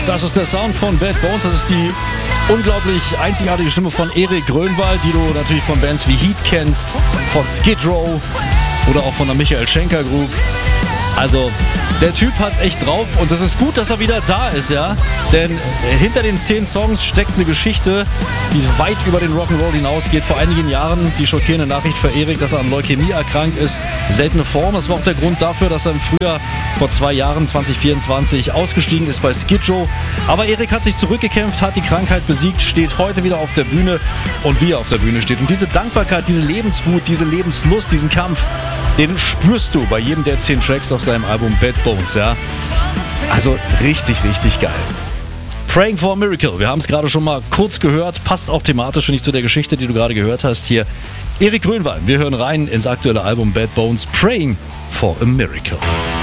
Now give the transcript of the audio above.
Das ist der Sound von Bad Bones. Das ist die unglaublich einzigartige Stimme von Erik Grönwald, die du natürlich von Bands wie Heat kennst, von Skid Row oder auch von der Michael Schenker Group. Also, der Typ hat's echt drauf und es ist gut, dass er wieder da ist, ja. Denn hinter den 10 Songs steckt eine Geschichte, die weit über den Rock'n'Roll hinausgeht. Vor einigen Jahren die schockierende Nachricht für Erik, dass er an Leukämie erkrankt ist. Seltene Form. Das war auch der Grund dafür, dass er im Frühjahr vor 2 Jahren, 2024, ausgestiegen ist bei Skid Row. Aber Erik hat sich zurückgekämpft, hat die Krankheit besiegt, steht heute wieder auf der Bühne und wie er auf der Bühne steht. Und diese Dankbarkeit, diese Lebenswut, diese Lebenslust, diesen Kampf, den spürst du bei jedem der 10 Tracks auf seinem Album Bad Bones, ja. Also richtig, richtig geil. Praying for a Miracle, wir haben es gerade schon mal kurz gehört, passt auch thematisch, finde ich, zu der Geschichte, die du gerade gehört hast hier. Erik Grönwald, wir hören rein ins aktuelle Album Bad Bones, Praying for a Miracle.